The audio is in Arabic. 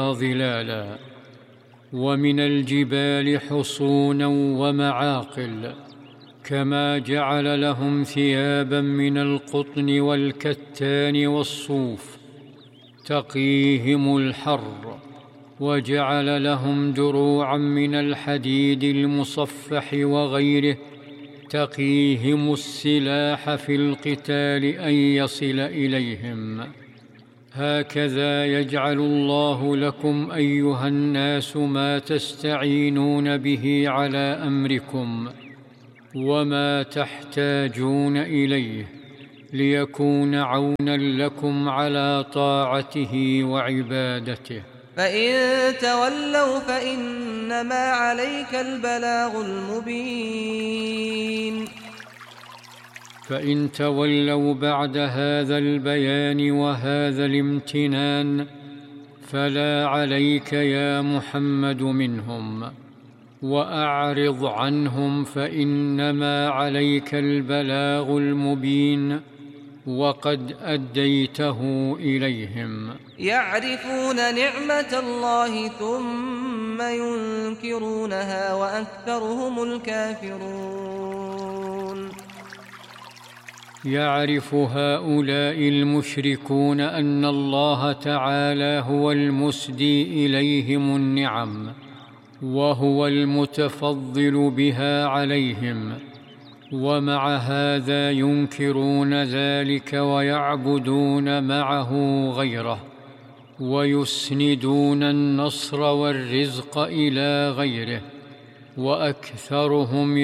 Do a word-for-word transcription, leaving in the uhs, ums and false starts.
ظلالا، ومن الجبال حصونا ومعاقل، كما جعل لهم ثيابا من القطن والكتان والصوف تقيهم الحر، وجعل لهم دروعا من الحديد المصفح وغيره تقيهم السلاح في القتال أن يصل إليهم. هكذا يجعل الله لكم أيها الناس ما تستعينون به على أمركم وما تحتاجون إليه، ليكون عونا لكم على طاعته وعبادته. فإن تولوا فإنما عليك البلاغ المبين. فإن تولوا بعد هذا البيان وهذا الامتنان فلا عليك يا محمد منهم، وأعرض عنهم، فإنما عليك البلاغ المبين وقد أديته إليهم. يعرفون نعمة الله ثم ينكرونها وأكثرهم الكافرون. يعرف هؤلاء المشركون أن الله تعالى هو المسدي إليهم النعم، وهو المتفضل بها عليهم، ومع هذا ينكرون ذلك ويعبدون معه غيره، ويسندون النصر والرزق إلى غيره، وأكثرهم